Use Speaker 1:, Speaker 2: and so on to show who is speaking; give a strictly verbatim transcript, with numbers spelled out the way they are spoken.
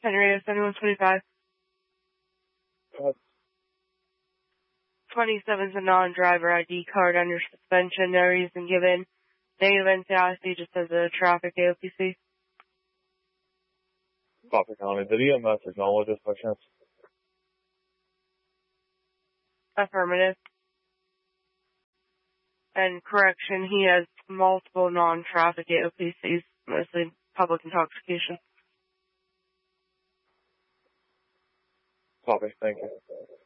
Speaker 1: Henry, seventy-one twenty-five.
Speaker 2: Uh,
Speaker 1: twenty-seven is a non-driver I D card under suspension, no reason given. Negative N C I C just as a traffic A O P C.
Speaker 2: Copy County. Did E M S acknowledge this by chance?
Speaker 1: Affirmative. And correction, he has multiple non-traffic A O P Cs, mostly public intoxication.
Speaker 2: Copy. Thank you.